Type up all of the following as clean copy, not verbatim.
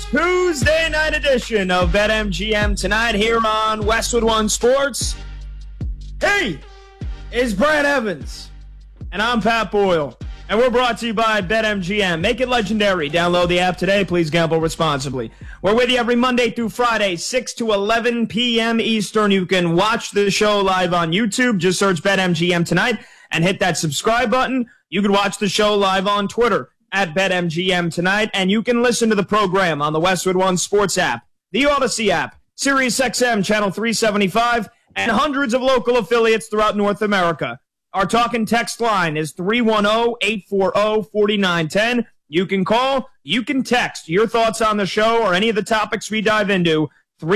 Tuesday night edition of BetMGM tonight here on Westwood One Sports. Hey, it's Brad Evans, and I'm Pat Boyle, and we're brought to you by BetMGM. Make it legendary. Download the app today. Please gamble responsibly. We're with you every Monday through Friday, 6 to 11 p.m. Eastern. You can watch the show live on YouTube. Just search BetMGM tonight and hit that subscribe button. You can watch the show live on Twitter at BetMGM tonight, and you can listen to the program on the Westwood One Sports app, the Odyssey app, SiriusXM Channel 375, and hundreds of local affiliates throughout North America. Our talk and text line is 310-840-4910. You can call, you can text your thoughts on the show or any of the topics we dive into,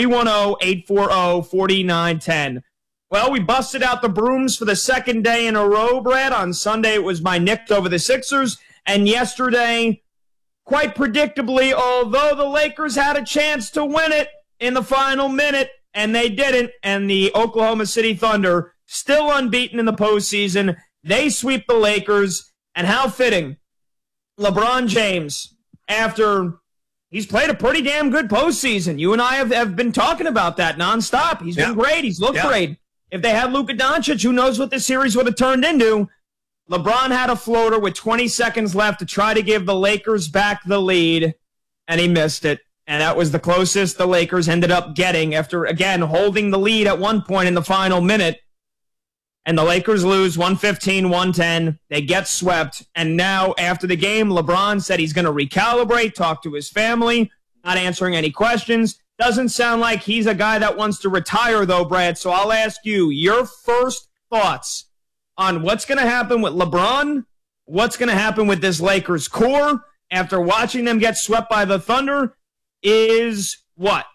310-840-4910. Well, we busted out the brooms for the second day in a row, Brad. On Sunday, it was my Knicks over the Sixers. And yesterday, quite predictably, although the Lakers had a chance to win it in the final minute, and they didn't, and the Oklahoma City Thunder, still unbeaten in the postseason, they sweep the Lakers. And how fitting, LeBron James, after he's played a pretty damn good postseason. You and I have been talking about that nonstop. He's been great. He's looked great. If they had Luka Doncic, who knows what this series would have turned into. LeBron had a floater with 20 seconds left to try to give the Lakers back the lead, and he missed it. And that was the closest the Lakers ended up getting after, again, holding the lead at one point in the final minute. And the Lakers lose 115-110. They get swept. And now, after the game, LeBron said he's going to recalibrate, talk to his family, not answering any questions. Doesn't sound like he's a guy that wants to retire, though, Brad. So I'll ask you your first thoughts on what's going to happen with LeBron, what's going to happen with this Lakers core after watching them get swept by the Thunder is what?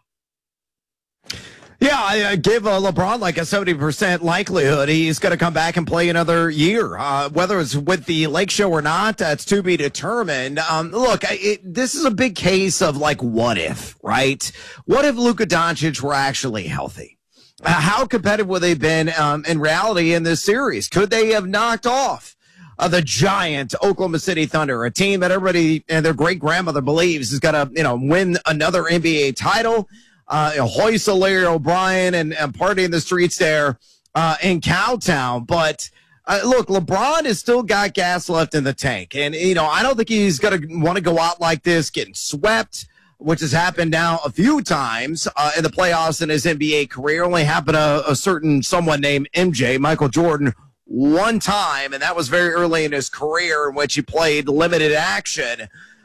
Yeah, I give LeBron like a 70% likelihood he's going to come back and play another year. Whether it's with the Lake Show or not, that's to be determined. Look, this is a big case of like what if, right? What if Luka Doncic were actually healthy? How competitive would they have been in reality in this series? Could they have knocked off the giant Oklahoma City Thunder, a team that everybody and their great-grandmother believes is going to win another NBA title, hoist Larry O'Brien and party in the streets there in Cowtown? But look, LeBron has still got gas left in the tank. And, I don't think he's going to want to go out like this, getting swept, which has happened now a few times in the playoffs in his NBA career. Only happened to a certain someone named MJ, Michael Jordan, one time, and that was very early in his career in which he played limited action.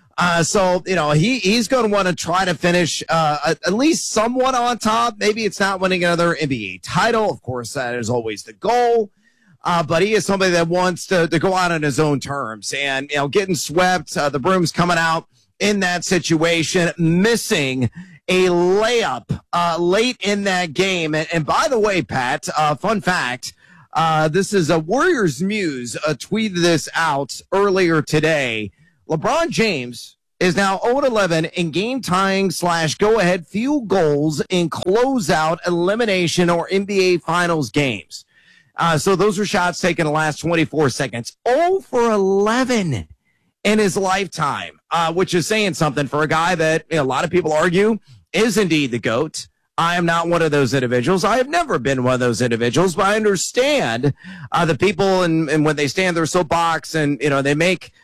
So he's going to want to try to finish at least somewhat on top. Maybe it's not winning another NBA title. Of course, that is always the goal. But he is somebody that wants to go out on his own terms. And, getting swept, the broom's coming out in that situation, missing a layup late in that game. And by the way, Pat, fun fact, this is a Warriors Muse tweeted this out earlier today. LeBron James is now 0-11 in game-tying / go-ahead field goals in closeout, elimination, or NBA Finals games. So those are shots taken in the last 24 seconds. 0 for 11 in his lifetime, which is saying something for a guy that a lot of people argue is indeed the GOAT. I am not one of those individuals. I have never been one of those individuals, but I understand the people and when they stand their soapbox and, they make,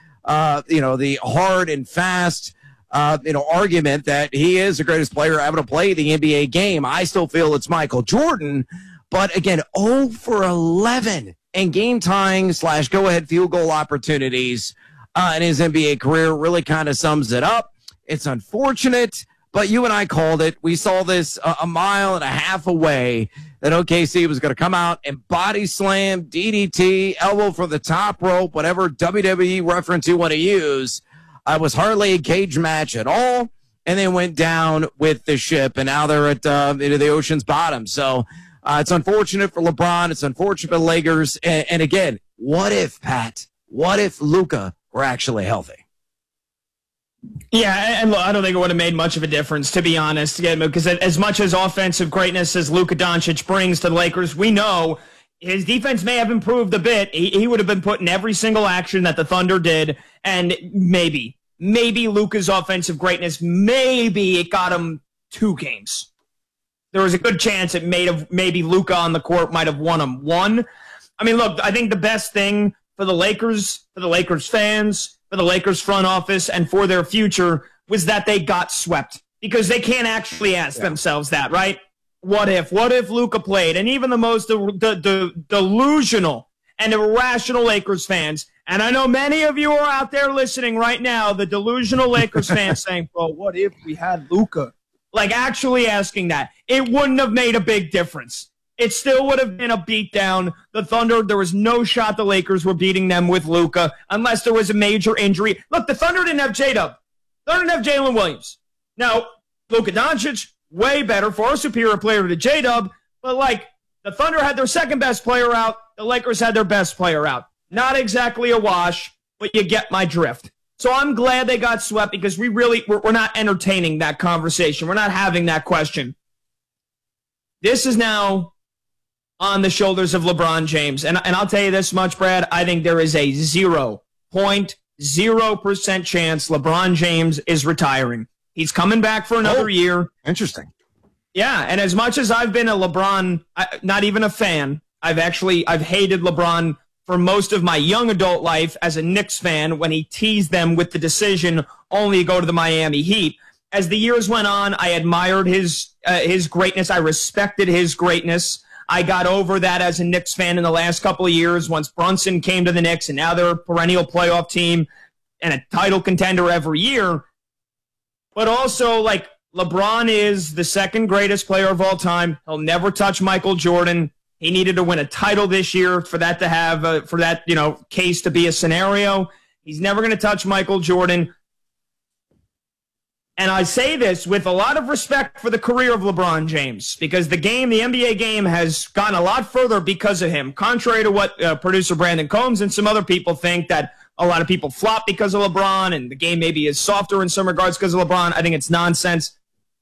the hard and fast, argument that he is the greatest player ever to play the NBA game. I still feel it's Michael Jordan, but again, 0 for 11 in game tying / go ahead field goal opportunities in his NBA career really kind of sums it up. It's unfortunate, but you and I called it. We saw this a mile and a half away that OKC was going to come out and body slam, DDT, elbow from the top rope, whatever WWE reference you want to use. It was hardly a cage match at all, and they went down with the ship, and now they're at the ocean's bottom. So it's unfortunate for LeBron. It's unfortunate for the Lakers. And again, what if, Pat? What if Luka were actually healthy? Yeah, and look, I don't think it would have made much of a difference, to be honest, because as much as offensive greatness as Luka Doncic brings to the Lakers, we know his defense may have improved a bit. He would have been put in every single action that the Thunder did, and maybe maybe Luka's offensive greatness, maybe it got him 2 games. There was a good chance it maybe Luka on the court might have won him 1. I mean, look, I think the best thing for the Lakers fans, for the Lakers front office, and for their future was that they got swept. Because they can't actually ask themselves that, right? What if Luka played? And even the most delusional and irrational Lakers fans, and I know many of you are out there listening right now, the delusional Lakers fans saying, bro, what if we had Luka? Like, actually asking that. It wouldn't have made a big difference. It still would have been a beatdown. The Thunder, there was no shot the Lakers were beating them with Luka unless there was a major injury. Look, the Thunder didn't have J-Dub. They didn't have Jalen Williams. Now, Luka Doncic, way better, far superior player to J-Dub, but like, the Thunder had their second best player out, the Lakers had their best player out. Not exactly a wash, but you get my drift. So I'm glad they got swept because we're not entertaining that conversation. We're not having that question. This is now on the shoulders of LeBron James. And I'll tell you this much, Brad, I think there is a 0.0% chance LeBron James is retiring. He's coming back for another year. Interesting. Yeah, and as much as I've been a LeBron, not even a fan, I've hated LeBron for most of my young adult life as a Knicks fan when he teased them with the decision only to go to the Miami Heat. As the years went on, I admired his greatness. I respected his greatness. I got over that as a Knicks fan in the last couple of years once Brunson came to the Knicks, and now they're a perennial playoff team and a title contender every year. But also, like, LeBron is the second greatest player of all time. He'll never touch Michael Jordan. He needed to win a title this year for that to have for that case to be a scenario. He's never going to touch Michael Jordan. And I say this with a lot of respect for the career of LeBron James because the NBA game has gotten a lot further because of him. Contrary to what producer Brandon Combs and some other people think, that a lot of people flop because of LeBron and the game maybe is softer in some regards because of LeBron. I think it's nonsense.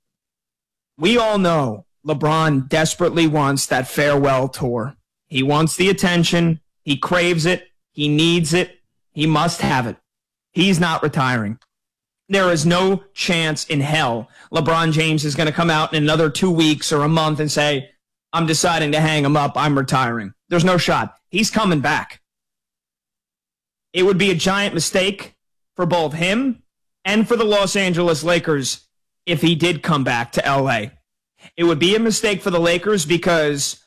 We all know LeBron desperately wants that farewell tour. He wants the attention. He craves it. He needs it. He must have it. He's not retiring. There is no chance in hell LeBron James is going to come out in another 2 weeks or a month and say, I'm deciding to hang him up. I'm retiring. There's no shot. He's coming back. It would be a giant mistake for both him and for the Los Angeles Lakers if he did come back to LA. It would be a mistake for the Lakers because,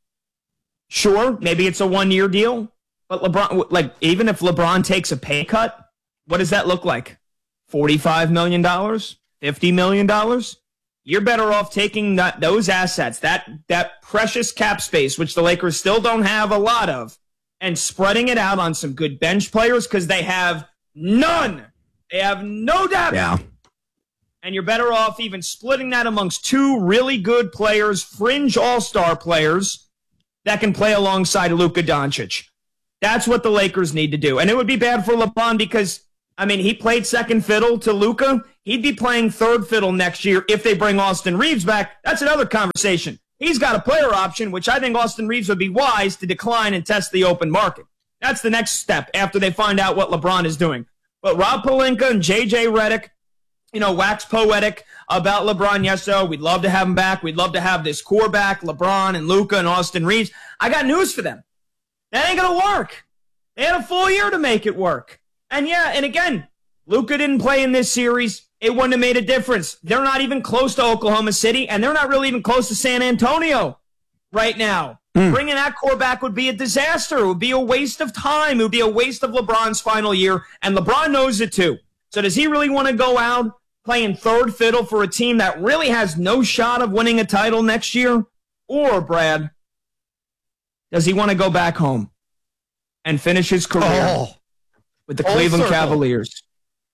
sure, maybe it's a 1-year deal, but LeBron, like, even if LeBron takes a pay cut, what does that look like? $45 million? $50 million? You're better off taking those assets, that precious cap space, which the Lakers still don't have a lot of, and spreading it out on some good bench players because they have none. They have no depth. Yeah. And you're better off even splitting that amongst 2 really good players, fringe all-star players, that can play alongside Luka Doncic. That's what the Lakers need to do. And it would be bad for LeBron because, I mean, he played second fiddle to Luka. He'd be playing third fiddle next year if they bring Austin Reeves back. That's another conversation. He's got a player option, which I think Austin Reeves would be wise to decline and test the open market. That's the next step after they find out what LeBron is doing. But Rob Pelinka and J.J. Redick, wax poetic about LeBron. Yes, so we'd love to have him back. We'd love to have this core back, LeBron and Luka and Austin Reeves. I got news for them. That ain't going to work. They had a full year to make it work. And yeah, and again, Luka didn't play in this series. It wouldn't have made a difference. They're not even close to Oklahoma City, and they're not really even close to San Antonio right now. Bringing that core back would be a disaster. It would be a waste of time. It would be a waste of LeBron's final year, and LeBron knows it too. So does he really want to go out playing third fiddle for a team that really has no shot of winning a title next year? Or, Brad, does he want to go back home and finish his career with the Cleveland Cavaliers?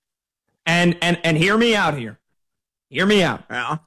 And hear me out here. Hear me out. Yeah.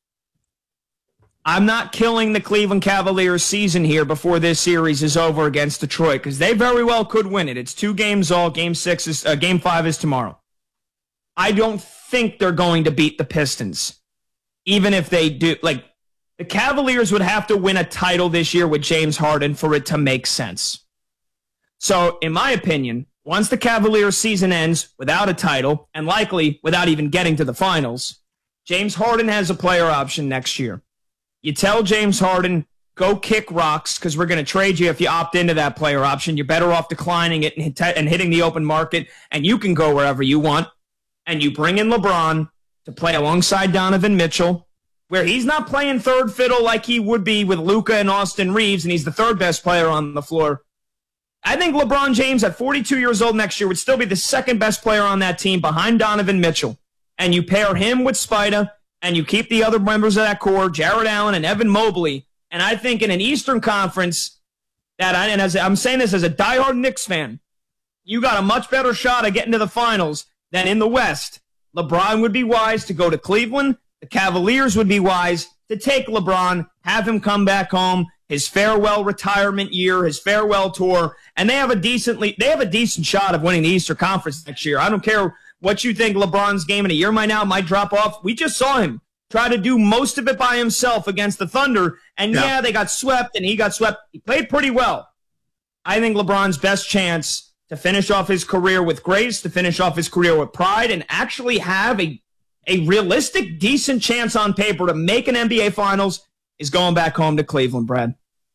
I'm not killing the Cleveland Cavaliers season here before this series is over against Detroit because they very well could win it. It's 2 games all. Game 5 is tomorrow. I don't think they're going to beat the Pistons. Even if they do, like, the Cavaliers would have to win a title this year with James Harden for it to make sense. So, in my opinion, once the Cavaliers season ends without a title and likely without even getting to the finals, James Harden has a player option next year. You tell James Harden, go kick rocks because we're going to trade you if you opt into that player option. You're better off declining it and hitting the open market, and you can go wherever you want. And you bring in LeBron to play alongside Donovan Mitchell, where he's not playing third fiddle like he would be with Luka and Austin Reeves, and he's the third best player on the floor. I think LeBron James at 42 years old next year would still be the second best player on that team behind Donovan Mitchell. And you pair him with Spida, and you keep the other members of that core, Jared Allen and Evan Mobley. And I think in an Eastern Conference, and as I'm saying this as a diehard Knicks fan, you got a much better shot at getting to the finals than in the West. LeBron would be wise to go to Cleveland. The Cavaliers would be wise to take LeBron, have him come back home, his farewell retirement year, his farewell tour, and they have a decent shot of winning the Eastern Conference next year. I don't care what you think LeBron's game in a year might drop off. We just saw him try to do most of it by himself against the Thunder, and yeah, they got swept, and he got swept. He played pretty well. I think LeBron's best chance to finish off his career with grace, to finish off his career with pride, and actually have a realistic, decent chance on paper to make an NBA Finals is going back home to Cleveland, Brad.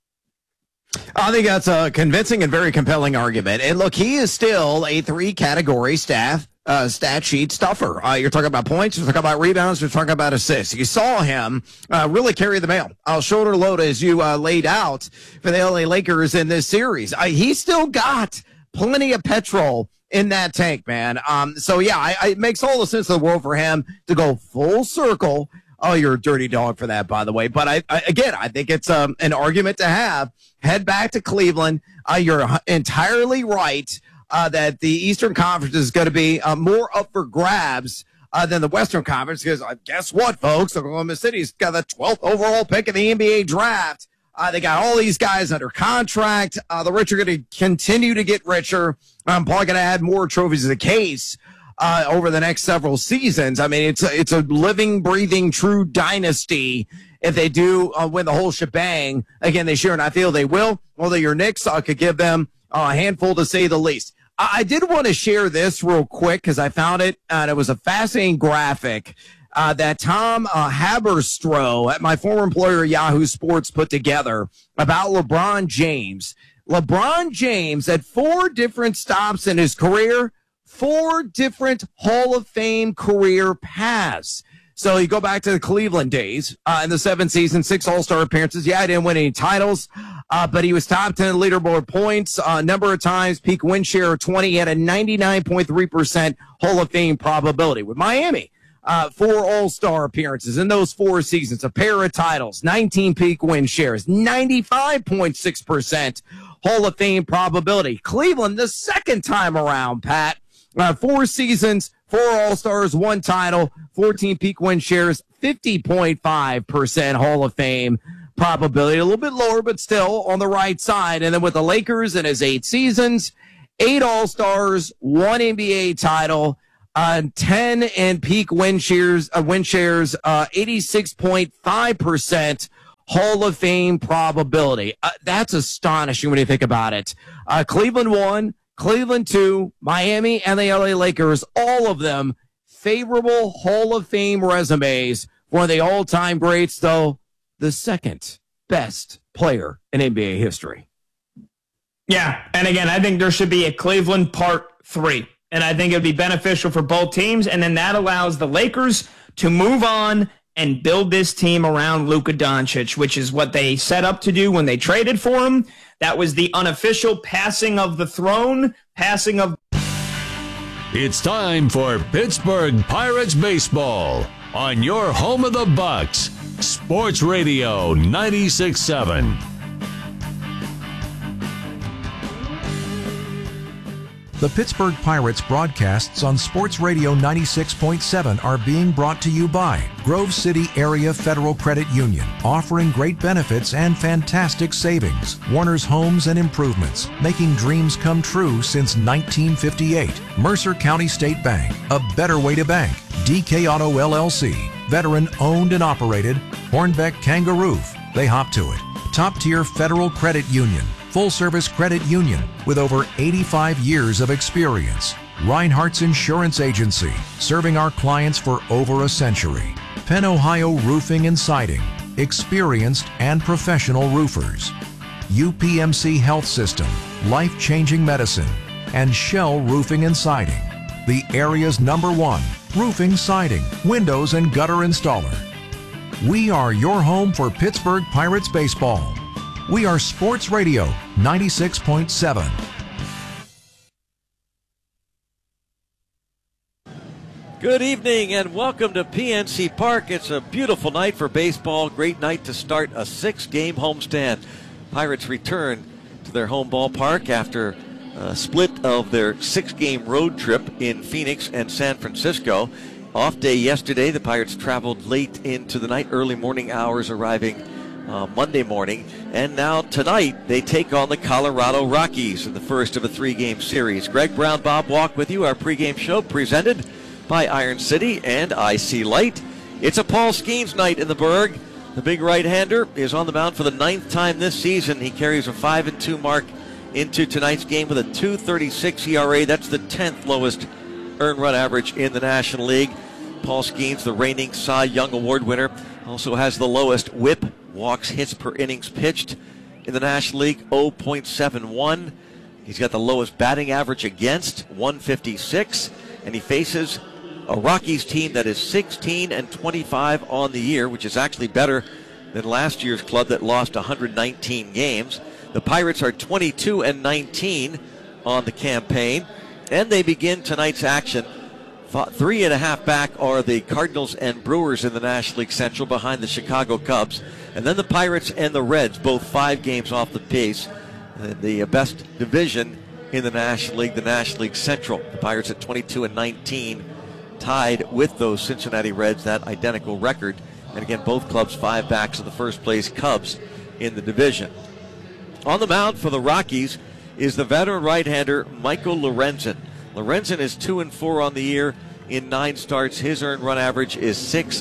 I think that's a convincing and very compelling argument. And look, he is still a 3-category stat sheet stuffer. You're talking about points, you're talking about rebounds, you're talking about assists. You saw him really carry the mail. Shoulder load as you laid out for the LA Lakers in this series. He's still got plenty of petrol in that tank, man. So yeah, it makes all the sense in the world for him to go full circle. Oh, you're a dirty dog for that, by the way. But I think it's an argument to have. Head back to Cleveland. You're entirely right that the Eastern Conference is going to be more up for grabs than the Western Conference because guess what, folks? Oklahoma City's got the 12th overall pick in the NBA draft. They got all these guys under contract. The rich are going to continue to get richer. I'm probably going to add more trophies to the case over the next several seasons. I mean, it's a living, breathing, true dynasty if they do win the whole shebang. Again, they sure and I feel they will. Although your Knicks could give them a handful to say the least. I did want to share this real quick because I found it, and it was a fascinating graphic that Tom Haberstroh at my former employer Yahoo Sports put together about LeBron James. LeBron James at 4 different stops in his career, 4 different Hall of Fame career paths. So you go back to the Cleveland days in the 7th season, 6 All-Star appearances. Yeah, I didn't win any titles, but he was top 10 leaderboard points a number of times, peak win share of 20. He had a 99.3% Hall of Fame probability. With Miami, 4 All-Star appearances in those 4 seasons, a pair of titles, 19 peak win shares, 95.6% Hall of Fame probability. Cleveland, the second time around, Pat, 4 seasons, 4 All-Stars, 1 title, 14 peak win shares, 50.5% Hall of Fame probability. A little bit lower, but still on the right side. And then with the Lakers in his 8 seasons, 8 All-Stars, 1 NBA title, 10 in peak win shares, 86.5% Hall of Fame probability. That's astonishing when you think about it. Cleveland 1, Cleveland 2, Miami, and the LA Lakers, all of them favorable Hall of Fame resumes. One of the all-time greats, though, the second best player in NBA history. Yeah, and again, I think there should be a Cleveland Part 3, and I think it would be beneficial for both teams, and then that allows the Lakers to move on and build this team around Luka Doncic, which is what they set up to do when they traded for him. That was the unofficial passing of the throne, passing of... It's time for Pittsburgh Pirates baseball on your home of the Bucks, Sports Radio 96.7. The Pittsburgh Pirates broadcasts on Sports Radio 96.7 are being brought to you by Grove City Area Federal Credit Union, offering great benefits and fantastic savings. Warner's Homes and Improvements, making dreams come true since 1958. Mercer County State Bank, a better way to bank. DK Auto LLC, veteran owned and operated. Hornbeck Kangaroo, they hop to it. Top tier Federal Credit Union. full-service credit union with over 85 years of experience. Reinhardt's Insurance Agency, serving our clients for over a century. Penn Ohio Roofing and Siding, experienced and professional roofers. UPMC Health System, life-changing medicine. And Shell Roofing and Siding, the area's #1 roofing, siding, windows, and gutter installer. We are your home for Pittsburgh Pirates baseball. We are Sports Radio 96.7. Good evening and welcome to PNC Park. It's a beautiful night for baseball. Great night to start a 6-game homestand. Pirates return to their home ballpark after a split of their 6-game road trip in Phoenix and San Francisco. Off day yesterday, the Pirates traveled late into the night, early morning hours, arriving Monday morning. And now tonight, they take on the Colorado Rockies in the first of a 3-game series. Greg Brown, Bob Walk with you. Our pregame show presented by Iron City and IC Light. It's a Paul Skeens night in the Burgh. The big right-hander is on the mound for the 9th time this season. He carries a 5-2 mark into tonight's game with a 2.36 ERA. That's the 10th lowest earned run average in the National League. Paul Skeens, the reigning Cy Young Award winner, also has the lowest whip, walks, hits per innings pitched in the National League, 0.71. He's got the lowest batting average against, 156, and he faces a Rockies team that is 16-25 on the year, which is actually better than last year's club that lost 119 games. The Pirates are 22-19 on the campaign, and they begin tonight's action. 3.5 back are the Cardinals and Brewers in the National League Central behind the Chicago Cubs. And then the Pirates and the Reds, both 5 games off the pace. The best division in the National League, the National League Central. The Pirates at 22-19, tied with those Cincinnati Reds, that identical record. And again, both clubs 5 backs of the first place Cubs in the division. On the mound for the Rockies is the veteran right-hander Michael Lorenzen. Lorenzen is 2-4 on the year in 9 starts. His earned run average is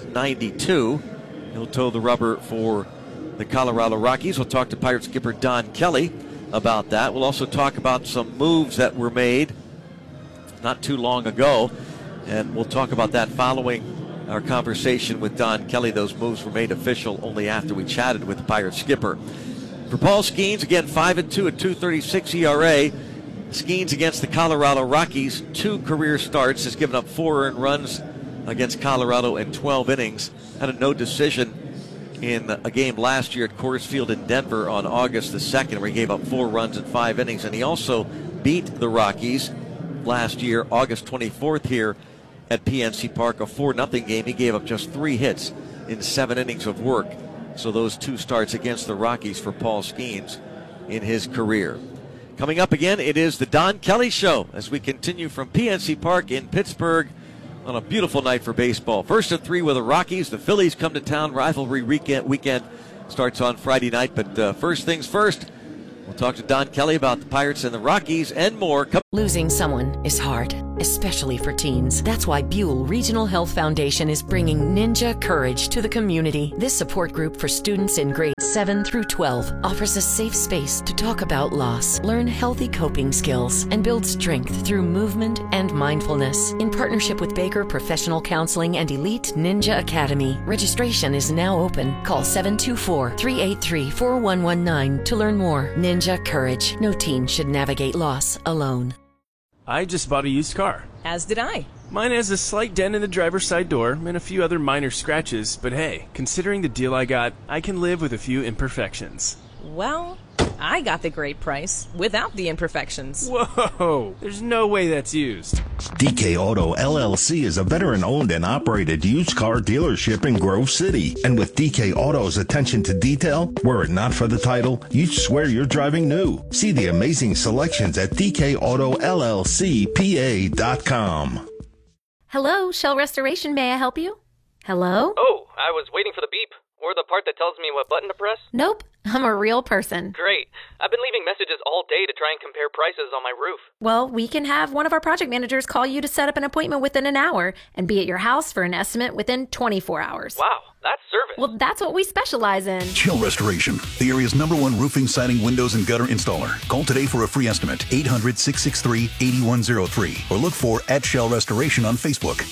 .692. He'll toe the rubber for the Colorado Rockies. We'll talk to Pirates skipper Don Kelly about that. We'll also talk about some moves that were made not too long ago, and we'll talk about that following our conversation with Don Kelly. Those moves were made official only after we chatted with the Pirates skipper. For Paul Skeens, again, 5-2 at 2.36 ERA. Skeens against the Colorado Rockies, 2 career starts, has given up 4 earned runs against Colorado in 12 innings. Had a no decision in a game last year at Coors Field in Denver on August the 2nd, where he gave up 4 runs in 5 innings. And he also beat the Rockies last year, August 24th, here at PNC Park, a 4-0 game. He gave up just 3 hits in 7 innings of work. So those 2 starts against the Rockies for Paul Skeens in his career. Coming up again, it is the Don Kelly Show as we continue from PNC Park in Pittsburgh on a beautiful night for baseball. First of 3 with the Rockies. The Phillies come to town. Rivalry weekend starts on Friday night. But first things first, we'll talk to Don Kelly about the Pirates and the Rockies and more. Losing someone is hard, especially for teens. That's why Buell Regional Health Foundation is bringing Ninja Courage to the community. This support group for students in grades 7 through 12 offers a safe space to talk about loss, learn healthy coping skills, and build strength through movement and mindfulness. In partnership with Baker Professional Counseling and Elite Ninja Academy, registration is now open. Call 724-383-4119 to learn more. Ninja Courage. No teen should navigate loss alone. I just bought a used car. As did I. Mine has a slight dent in the driver's side door and a few other minor scratches, but hey, considering the deal I got, I can live with a few imperfections. Well, I got the great price without the imperfections. Whoa, there's no way that's used. DK Auto LLC is a veteran-owned and operated used car dealership in Grove City. And with DK Auto's attention to detail, were it not for the title, you'd swear you're driving new. See the amazing selections at DKAutoLLCPA.com. Hello, Shell Restoration. May I help you? Hello? Oh, I was waiting for the beep. Or the part that tells me what button to press? Nope, I'm a real person. Great. I've been leaving messages all day to try and compare prices on my roof. Well, we can have one of our project managers call you to set up an appointment within an hour and be at your house for an estimate within 24 hours. Wow, that's service. Well, that's what we specialize in. Shell Restoration, the area's #1 roofing, siding, windows, and gutter installer. Call today for a free estimate, 800-663-8103, or look for @Shell Restoration on Facebook.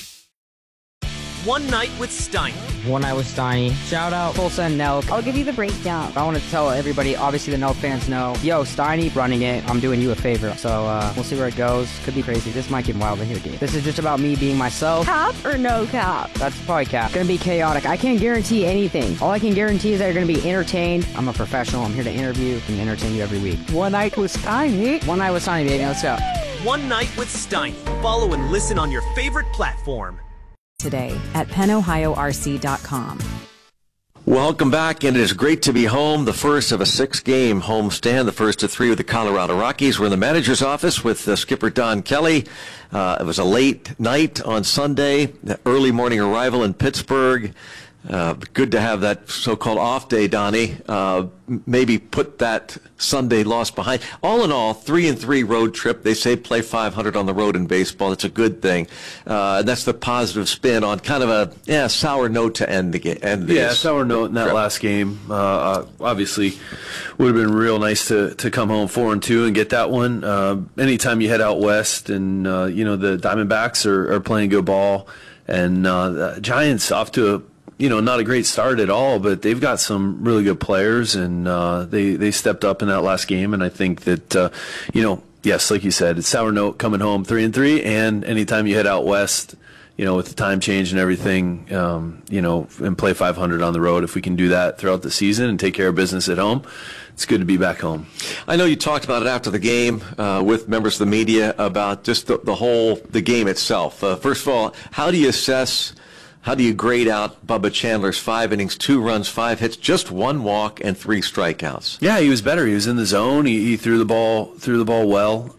One Night with Steiny. One Night with Steiny. Shout out Tulsa and Nelk. I'll give you the breakdown. I want to tell everybody, obviously the Nelk fans know, yo, Steiny running it, I'm doing you a favor. So we'll see where it goes. Could be crazy. This might get wild in here, dude. This is just about me being myself. Cap or no cap? That's probably cap. Gonna be chaotic. I can't guarantee anything. All I can guarantee is that you're gonna be entertained. I'm a professional. I'm here to interview and entertain you every week. One Night with Steiny. One Night with Steiny, baby. Let's go. One Night with Steiny. Follow and listen on your favorite platform. Today at PenOhioRC.com. Welcome back, and it is great to be home. The first of a 6-game homestand, the first of 3 with the Colorado Rockies. We're in the manager's office with skipper Don Kelly. It was a late night on Sunday, the early morning arrival in Pittsburgh. Good to have that so-called off day, Donnie. Maybe put that Sunday loss behind. All in all, 3-3 road trip. They say play 500 on the road in baseball. That's a good thing. And that's the positive spin on kind of a sour note to end the game. Sour note in that last game. Obviously, would have been real nice to come home 4-2 and get that one. Anytime you head out west, and the Diamondbacks are playing good ball, and the Giants off to a not a great start at all, but they've got some really good players, and they stepped up in that last game. And I think that, yes, like you said, it's sour note coming home 3-3, and anytime you head out west, with the time change and everything, and play 500 on the road, if we can do that throughout the season and take care of business at home, it's good to be back home. I know you talked about it after the game with members of the media about just the game itself. First of all, how do you grade out Bubba Chandler's 5 innings, 2 runs, 5 hits, just 1 walk, and 3 strikeouts? Yeah, he was better. He was in the zone. He threw the ball well.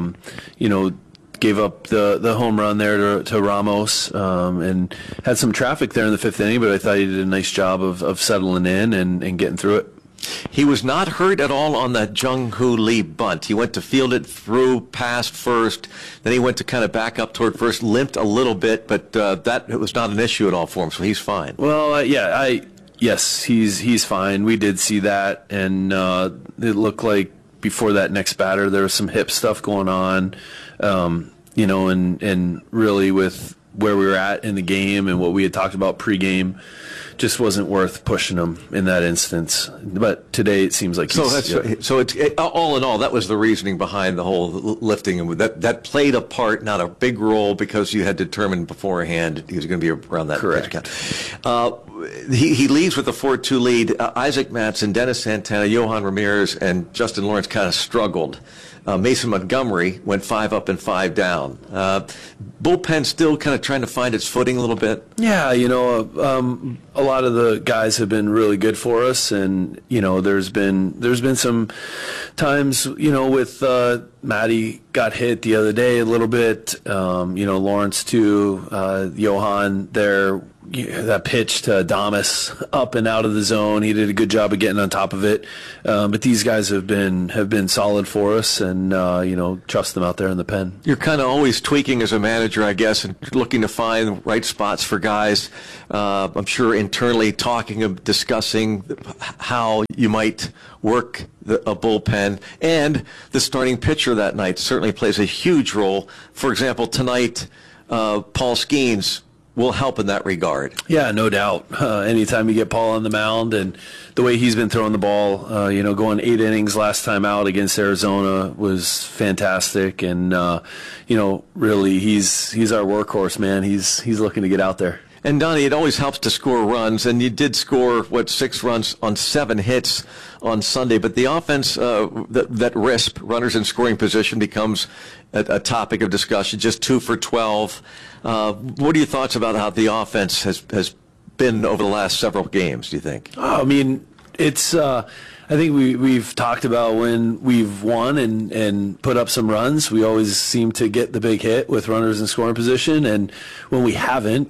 Gave up the home run there to Ramos, and had some traffic there in the 5th inning, but I thought he did a nice job of settling in and getting through it. He was not hurt at all on that Jung-Hoo Lee bunt. He went to field it, through past first, then he went to kind of back up toward first, limped a little bit, but that was not an issue at all for him, so he's fine. Well, yes, he's fine. We did see that, and it looked like before that next batter there was some hip stuff going on, and really with where we were at in the game and what we had talked about pregame, just wasn't worth pushing him in that instance. But today it seems like all in all, that was the reasoning behind the whole lifting, and that played a part, not a big role, because you had determined beforehand he was going to be around that pitch count. He leads with a 4-2 lead. Isaac Mattson, Dennis Santana, Johan Ramirez, and Justin Lawrence kind of struggled. Mason Montgomery went 5 up and 5 down. Bullpen still kind of trying to find its footing a little bit. Yeah, a lot of the guys have been really good for us, and there's been some times with Matty got hit the other day a little bit. Lawrence too. Johan there. That pitch to Adames up and out of the zone, he did a good job of getting on top of it. But these guys have been solid for us, and trust them out there in the pen. You're kind of always tweaking as a manager, I guess, and looking to find the right spots for guys. I'm sure internally discussing how you might work a bullpen, and the starting pitcher that night certainly plays a huge role. For example, tonight, Paul Skeens will help in that regard. Yeah, no doubt. Anytime you get Paul on the mound, and the way he's been throwing the ball, going 8 innings last time out against Arizona was fantastic. And, really he's our workhorse, man. He's looking to get out there. And Donnie, it always helps to score runs, and you did score 6 runs on 7 hits on Sunday. But the offense, that RISP, runners in scoring position, becomes a topic of discussion. Just 2 for 12. What are your thoughts about how the offense has been over the last several games? Do you think? I mean, it's. I think we've talked about when we've won and put up some runs, we always seem to get the big hit with runners in scoring position, and when we haven't,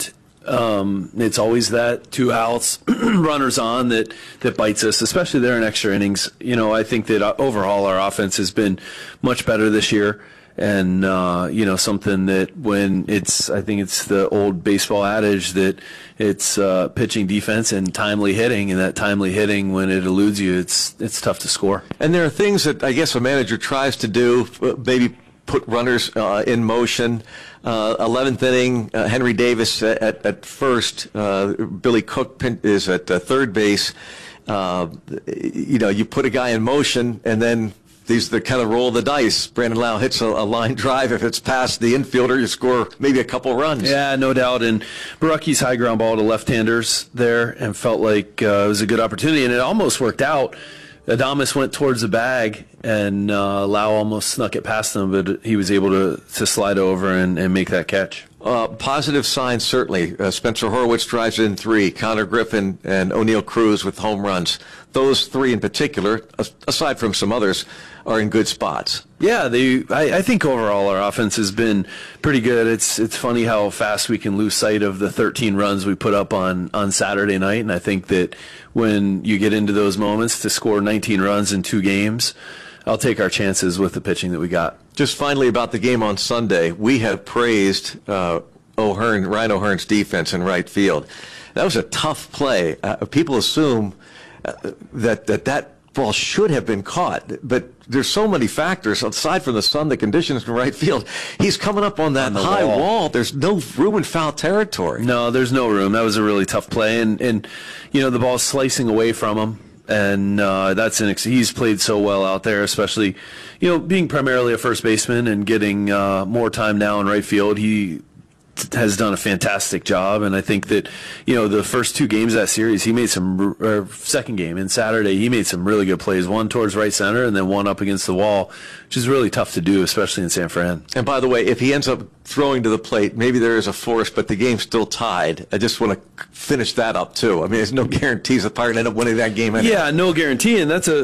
It's always that 2 outs, runners on that bites us, especially there in extra innings. I think that overall our offense has been much better this year. And, something that I think it's the old baseball adage that it's pitching, defense, and timely hitting. And that timely hitting, when it eludes you, it's tough to score. And there are things that I guess a manager tries to do, maybe put runners in motion. 11th inning, Henry Davis at first. Billy Cook is at third base. You put a guy in motion, and then these are the kind of roll of the dice. Brandon Lau hits a line drive. If it's past the infielder, you score maybe a couple runs. Yeah, no doubt. And Barucki's high ground ball to left-handers there, and felt like it was a good opportunity, and it almost worked out. Adames went towards the bag, and Lau almost snuck it past him, but he was able to slide over and make that catch. Positive signs, certainly. Spencer Horwitz drives in 3. Connor Griffin and O'Neill Cruz with home runs. Those 3 in particular, aside from some others, are in good spots. Yeah, I think overall our offense has been pretty good. It's funny how fast we can lose sight of the 13 runs we put up on Saturday night, and I think that when you get into those moments to score 19 runs in 2 games, I'll take our chances with the pitching that we got. Just finally about the game on Sunday, we have praised Ryan O'Hearn's defense in right field. That was a tough play. People assume that ball should have been caught, but there's so many factors aside from the sun, the conditions in right field. He's coming up on that high wall. There's no room in foul territory. No, there's no room. That was a really tough play, and the ball's slicing away from him. And he's played so well out there, especially, being primarily a first baseman and getting more time now in right field. He has done a fantastic job, and I think that the first 2 games of that series, he made second game and Saturday, he made some really good plays. One towards right center, and then one up against the wall, which is really tough to do, especially in San Fran. And by the way, if he ends up throwing to the plate, maybe there is a force, but the game's still tied. I just want to finish that up too. I mean, there's no guarantees the Pirates end up winning that game anyway. Yeah, no guarantee, and that's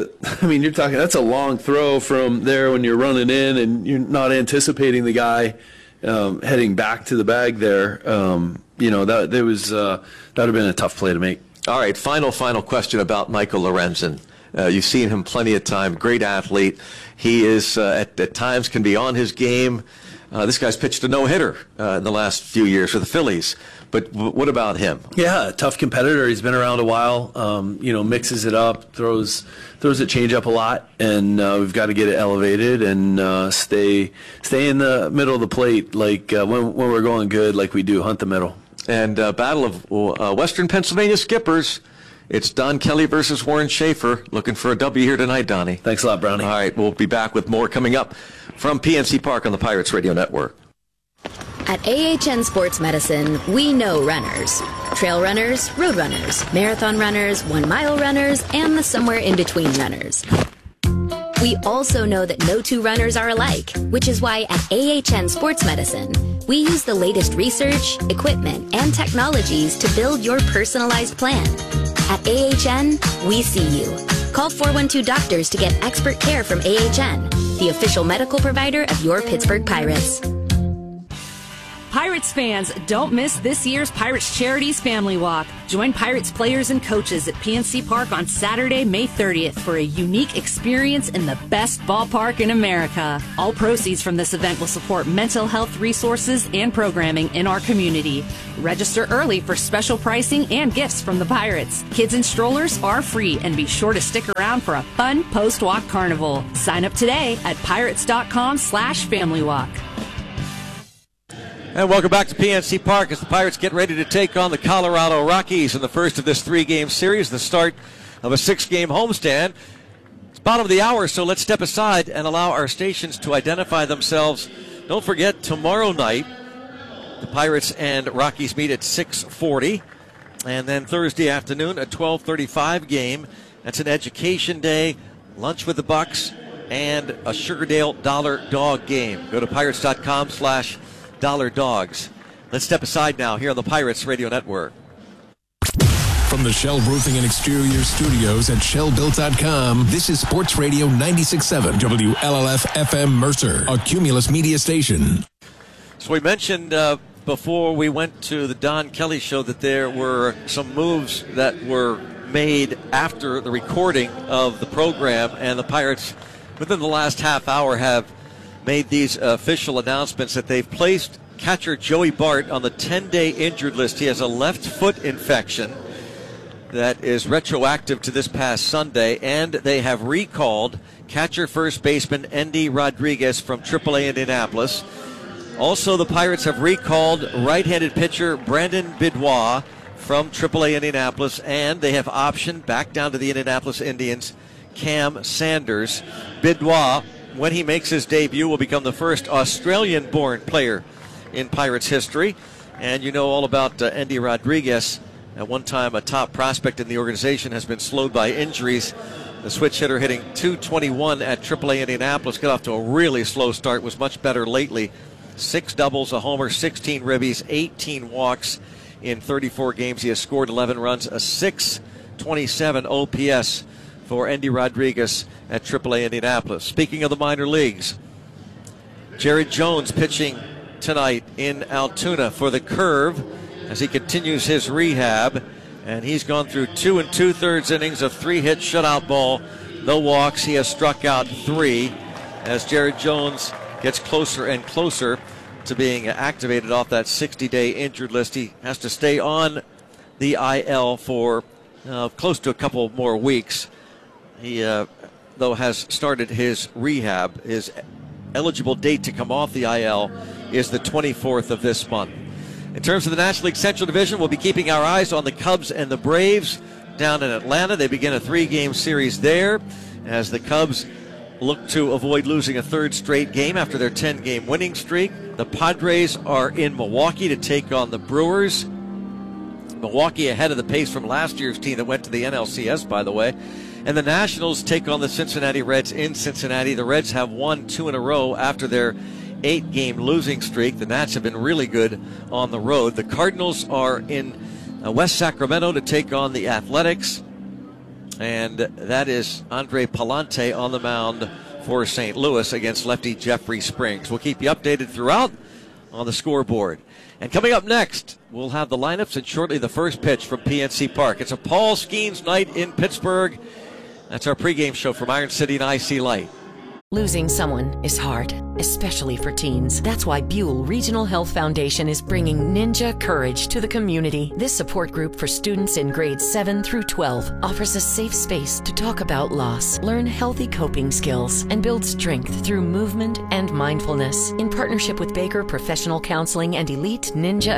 a long throw from there when you're running in and you're not anticipating the guy heading back to the bag there. That would have been a tough play to make. All right, final question about Michael Lorenzen. You've seen him plenty of time. Great athlete. He is at times can be on his game. This guy's pitched a no-hitter in the last few years for the Phillies. But what about him? Yeah, tough competitor. He's been around a while. Mixes it up, throws a changeup a lot, and we've got to get it elevated and stay in the middle of the plate, like when we're going good, like we do, hunt the middle. And Battle of Western Pennsylvania Skippers. It's Don Kelly versus Warren Schaefer. Looking for a W here tonight, Donnie. Thanks a lot, Brownie. All right, we'll be back with more coming up from PNC Park on the Pirates Radio Network. At AHN Sports Medicine, we know runners. Trail runners, road runners, marathon runners, 1-mile runners, and the somewhere in between runners. We also know that no 2 runners are alike, which is why at AHN Sports Medicine, we use the latest research, equipment, and technologies to build your personalized plan. At AHN, we see you. Call 412-DOCTORS to get expert care from AHN, the official medical provider of your Pittsburgh Pirates. Pirates fans, don't miss this year's Pirates Charities Family Walk. Join Pirates players and coaches at PNC Park on Saturday, May 30th for a unique experience in the best ballpark in America. All proceeds from this event will support mental health resources and programming in our community. Register early for special pricing and gifts from the Pirates. Kids and strollers are free, and be sure to stick around for a fun post-walk carnival. Sign up today at pirates.com/familywalk. And welcome back to PNC Park as the Pirates get ready to take on the Colorado Rockies in the first of this 3-game series, the start of a 6-game homestand. It's bottom of the hour, so let's step aside and allow our stations to identify themselves. Don't forget, tomorrow night, the Pirates and Rockies meet at 6:40. And then Thursday afternoon, a 12:35 game. That's an education day, lunch with the Bucks, and a Sugardale Dollar Dog game. Go to pirates.com/$Dogs. Let's step aside now here on the Pirates Radio Network. From the Shell Roofing and Exterior Studios at shellbuilt.com, this is Sports Radio 96.7 WLLF FM Mercer, a Cumulus media station. So we mentioned before we went to the Don Kelly show that there were some moves that were made after the recording of the program, and the Pirates, within the last half hour, have made these official announcements that they've placed catcher Joey Bart on the 10-day injured list. He has a left foot infection that is retroactive to this past Sunday, and they have recalled catcher first baseman Endy Rodriguez from AAA Indianapolis. Also, the Pirates have recalled right-handed pitcher Brandon Bidois from AAA Indianapolis, and they have optioned back down to the Indianapolis Indians Cam Sanders. Bidois, when he makes his debut, will become the first Australian-born player in Pirates history. And you know all about Endy Rodriguez. At one time, a top prospect in the organization, has been slowed by injuries. The switch hitter hitting .221 at AAA Indianapolis. Got off to a really slow start, was much better lately. 6 doubles, a homer, 16 ribbies, 18 walks in 34 games. He has scored 11 runs, a .627 OPS for Endy Rodriguez at AAA Indianapolis. Speaking of the minor leagues, Jared Jones pitching tonight in Altoona for the Curve as he continues his rehab, and he's gone through 2 2/3 innings of 3-hit shutout ball, no walks. He has struck out 3 as Jared Jones gets closer and closer to being activated off that 60-day injured list. He has to stay on the IL for close to a couple more weeks. He, though, has started his rehab. His eligible date to come off the IL is the 24th of this month. In terms of the National League Central Division, we'll be keeping our eyes on the Cubs and the Braves down in Atlanta. They begin a 3-game series there as the Cubs look to avoid losing a 3rd straight game after their 10-game winning streak. The Padres are in Milwaukee to take on the Brewers. Milwaukee ahead of the pace from last year's team that went to the NLCS, by the way. And the Nationals take on the Cincinnati Reds in Cincinnati. The Reds have won 2 in a row after their 8-game losing streak. The Nats have been really good on the road. The Cardinals are in West Sacramento to take on the Athletics. And that is Andre Palante on the mound for St. Louis against lefty Jeffrey Springs. We'll keep you updated throughout on the scoreboard. And coming up next, we'll have the lineups and shortly the first pitch from PNC Park. It's a Paul Skeens night in Pittsburgh. That's our pregame show from Iron City and IC Light. Losing someone is hard, especially for teens. That's why Buell Regional Health Foundation is bringing Ninja Courage to the community. This support group for students in grades 7 through 12 offers a safe space to talk about loss, learn healthy coping skills, and build strength through movement and mindfulness. In partnership with Baker Professional Counseling and Elite Ninja